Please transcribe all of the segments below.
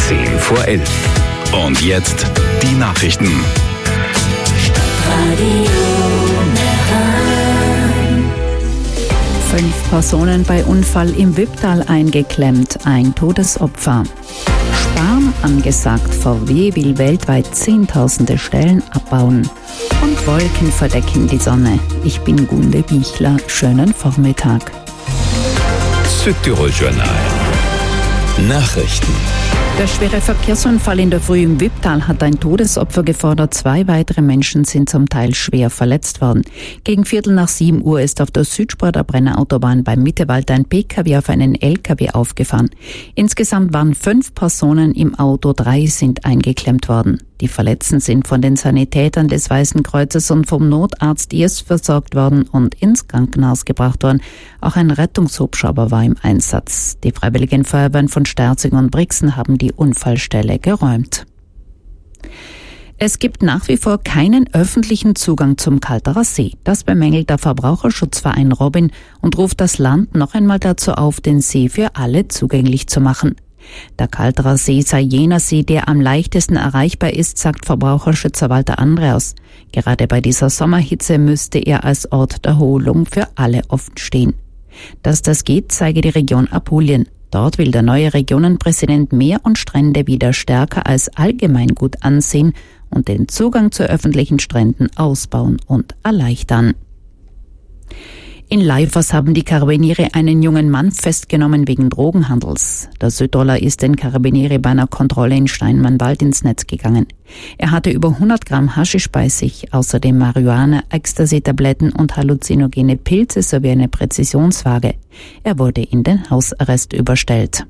10 vor 11. Und jetzt die Nachrichten. Fünf Personen bei Unfall im Wipptal eingeklemmt, ein Todesopfer. Sparen angesagt, VW will weltweit Zehntausende Stellen abbauen. Und Wolken verdecken die Sonne. Ich bin Gunde Bichler, schönen Vormittag. Südtirol Journal. Nachrichten. Der schwere Verkehrsunfall in der Früh im Wipptal hat ein Todesopfer gefordert. 2 weitere Menschen sind zum Teil schwer verletzt worden. Gegen 6:15 Uhr ist auf der Südsporter Brenner Autobahn beim Mittewald ein PKW auf einen LKW aufgefahren. Insgesamt waren 5 Personen im Auto, 3 sind eingeklemmt worden. Die Verletzten sind von den Sanitätern des Weißen Kreuzes und vom Notarzt erst versorgt worden und ins Krankenhaus gebracht worden. Auch ein Rettungshubschrauber war im Einsatz. Die Freiwilligen Feuerwehren von Sterzing und Brixen haben die Unfallstelle geräumt. Es gibt nach wie vor keinen öffentlichen Zugang zum Kalterer See. Das bemängelt der Verbraucherschutzverein Robin und ruft das Land noch einmal dazu auf, den See für alle zugänglich zu machen. Der Kalterer See sei jener See, der am leichtesten erreichbar ist, sagt Verbraucherschützer Walter Andreas. Gerade bei dieser Sommerhitze müsste er als Ort der Erholung für alle offen stehen. Dass das geht, zeige die Region Apulien. Dort will der neue Regionenpräsident Meer und Strände wieder stärker als Allgemeingut ansehen und den Zugang zu öffentlichen Stränden ausbauen und erleichtern. In Leifers haben die Karabiniere einen jungen Mann festgenommen wegen Drogenhandels. Der Südtiroler ist den Karabiniere bei einer Kontrolle in Steinmannwald ins Netz gegangen. Er hatte über 100 Gramm Haschisch bei sich, außerdem Marihuana, Ecstasy-Tabletten und halluzinogene Pilze sowie eine Präzisionswaage. Er wurde in den Hausarrest überstellt.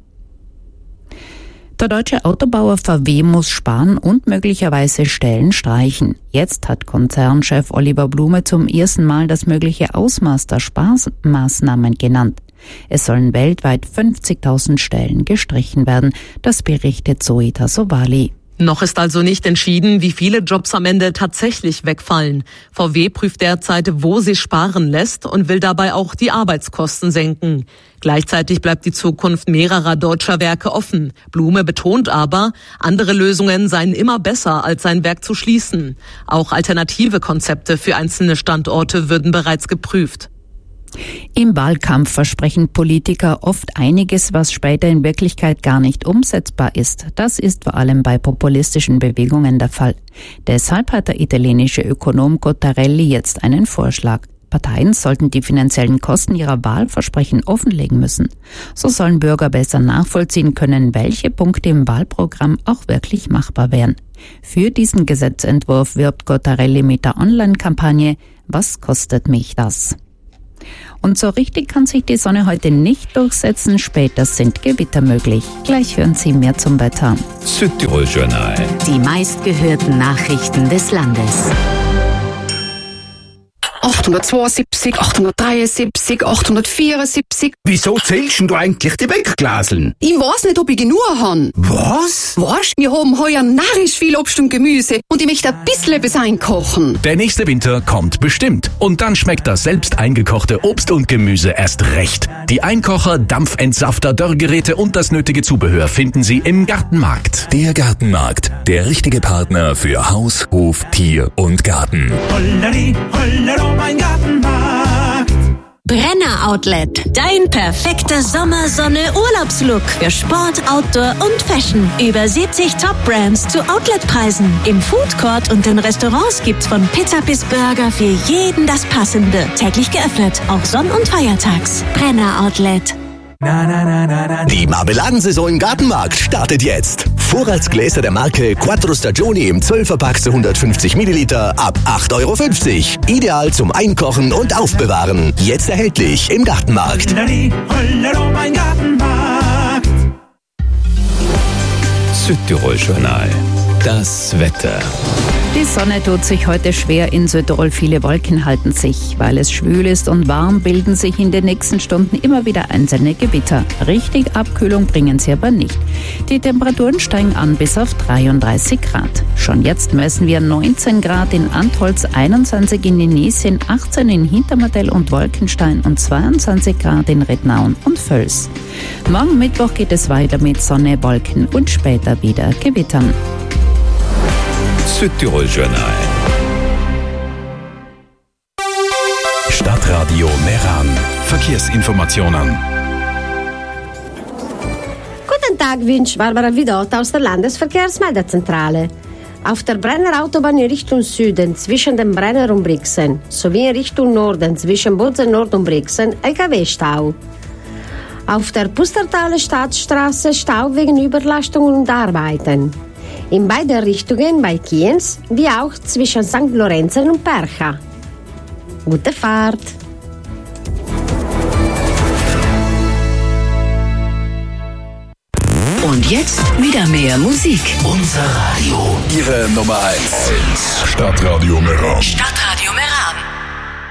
Der deutsche Autobauer VW muss sparen und möglicherweise Stellen streichen. Jetzt hat Konzernchef Oliver Blume zum ersten Mal das mögliche Ausmaß der Sparmaßnahmen genannt. Es sollen weltweit 50.000 Stellen gestrichen werden. Das berichtet Zoita Sowali. Noch ist also nicht entschieden, wie viele Jobs am Ende tatsächlich wegfallen. VW prüft derzeit, wo sie sparen lässt und will dabei auch die Arbeitskosten senken. Gleichzeitig bleibt die Zukunft mehrerer deutscher Werke offen. Blume betont aber, andere Lösungen seien immer besser, als sein Werk zu schließen. Auch alternative Konzepte für einzelne Standorte würden bereits geprüft. Im Wahlkampf versprechen Politiker oft einiges, was später in Wirklichkeit gar nicht umsetzbar ist. Das ist vor allem bei populistischen Bewegungen der Fall. Deshalb hat der italienische Ökonom Cottarelli jetzt einen Vorschlag. Parteien sollten die finanziellen Kosten ihrer Wahlversprechen offenlegen müssen. So sollen Bürger besser nachvollziehen können, welche Punkte im Wahlprogramm auch wirklich machbar wären. Für diesen Gesetzentwurf wirbt Cottarelli mit der Online-Kampagne "Was kostet mich das?". Und so richtig kann sich die Sonne heute nicht durchsetzen. Später sind Gewitter möglich. Gleich hören Sie mehr zum Wetter. Südtirol Journal. Die meistgehörten Nachrichten des Landes. 872, 873, 874. Wieso zählst du eigentlich die Wegglaseln? Ich weiß nicht, ob ich genug habe. Was? Weißt, wir haben heuer narrisch viel Obst und Gemüse und ich möchte ein bisschen etwas einkochen. Der nächste Winter kommt bestimmt. Und dann schmeckt das selbst eingekochte Obst und Gemüse erst recht. Die Einkocher, Dampfentsafter, Dörrgeräte und das nötige Zubehör finden Sie im Gartenmarkt. Der Gartenmarkt. Der richtige Partner für Haus, Hof, Tier und Garten. Holleri, hollero, mein Gartenmarkt. Brenner Outlet. Dein perfekter Sommersonne-Urlaubslook für Sport, Outdoor und Fashion. Über 70 Top-Brands zu Outletpreisen. Im Foodcourt und in Restaurants gibt's von Pizza bis Burger für jeden das Passende. Täglich geöffnet, auch Sonn- und Feiertags. Brenner Outlet. Die Marmeladensaison im Gartenmarkt startet jetzt. Vorratsgläser der Marke Quattro Stagioni im 12er-Pack zu 150 Milliliter ab 8,50 €. Ideal zum Einkochen und Aufbewahren. Jetzt erhältlich im Gartenmarkt. Hollero, mein Gartenmarkt. Südtirol Journal. Das Wetter. Die Sonne tut sich heute schwer in Südtirol. Viele Wolken halten sich. Weil es schwül ist und warm, bilden sich in den nächsten Stunden immer wieder einzelne Gewitter. Richtig Abkühlung bringen sie aber nicht. Die Temperaturen steigen an bis auf 33 Grad. Schon jetzt messen wir 19 Grad in Antholz, 21 in Inesien, 18 in Hintermartell und Wolkenstein und 22 Grad in Rednaun und Völs. Morgen Mittwoch geht es weiter mit Sonne, Wolken und später wieder Gewittern. Südtirol Journal. Stadtradio Meran. Verkehrsinformationen. Guten Tag, wünscht Barbara Vidot aus der Landesverkehrsmeldezentrale. Auf der Brenner Autobahn in Richtung Süden zwischen dem Brenner und Brixen sowie in Richtung Norden zwischen Bozen Nord und Brixen LKW-Stau. Auf der Pustertaler Stadtstraße Stau wegen Überlastungen und Arbeiten. In beide Richtungen bei Kienz wie auch zwischen St. Lorenzen und Percha. Gute Fahrt! Und jetzt wieder mehr Musik. Unser Radio. Ihre Nummer 1. Stadtradio Meran. Stadtradio